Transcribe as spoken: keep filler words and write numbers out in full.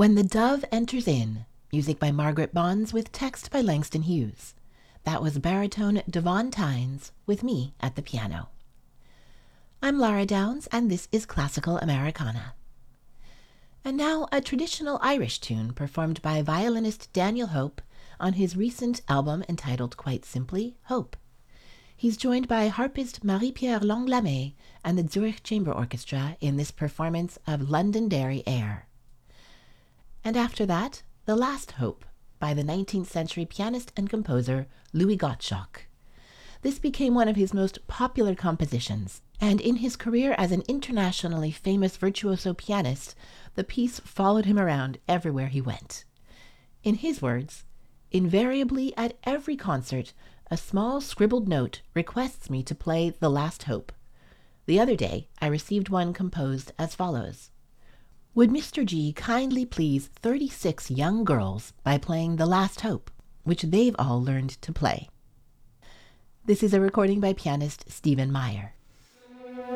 When the Dove Enters In, music by Margaret Bonds with text by Langston Hughes. That was baritone Devon Tynes with me at the piano. I'm Lara Downs, and this is Classical Americana. And now a traditional Irish tune performed by violinist Daniel Hope on his recent album entitled quite simply Hope. He's joined by harpist Marie-Pierre Langlamé and the Zurich Chamber Orchestra in this performance of Londonderry Air. And after that, The Last Hope by the nineteenth century pianist and composer Louis Gottschalk. This became one of his most popular compositions, and in his career as an internationally famous virtuoso pianist, the piece followed him around everywhere he went. In his words, "Invariably at every concert, a small scribbled note requests me to play The Last Hope. The other day, I received one composed as follows. Would Mister G kindly please thirty-six young girls by playing The Last Hope, which they've all learned to play." This is a recording by pianist Stephen Meyer.